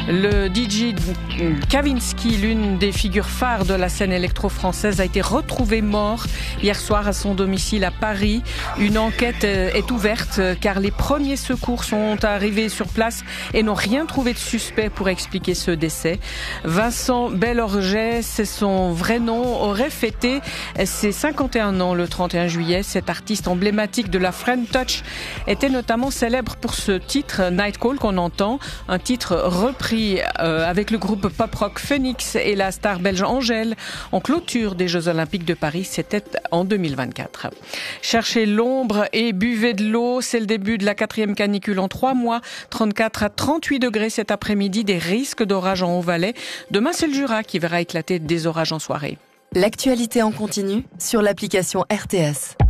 Le DJ Kavinsky, l'une des figures phares de la scène électro-française, a été retrouvé mort hier soir à son domicile à Paris. Une enquête est ouverte car les premiers secours sont arrivés sur place et n'ont rien trouvé de suspect pour expliquer ce décès. Vincent Bellorget, c'est son vrai nom, aurait fêté ses 51 ans le 31 juillet. Cet artiste emblématique de la French Touch était notamment célèbre pour ce titre Night Call qu'on entend, un titre repris avec le groupe pop-rock Phoenix et la star belge Angèle en clôture des Jeux Olympiques de Paris. C'était en 2024. Cherchez l'ombre et buvez de l'eau. C'est le début de la 4e canicule en 3 mois. 34 à 38 degrés cet après-midi. Des risques d'orage en Haut-Valais. Demain, c'est le Jura qui verra éclater des orages en soirée. L'actualité en continu sur l'application RTS.